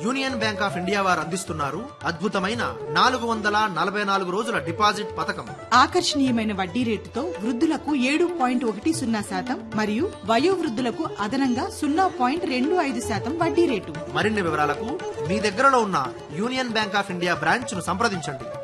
Union bank of India వారు అందిస్తున్నారు అద్భుతమైన 444 రోజుల డిపాజిట్ పథకం. ఆకర్షణీయమైన వడ్డీ రేటుతో వృద్ధులకు 7.10% మరియు వయోవృద్ధులకు అదనంగా 0.25% వడ్డీ రేటు. మరిన్ని వివరాలకు మీ దగ్గరలో ఉన్న union bank of India branch ను సంప్రదించండి.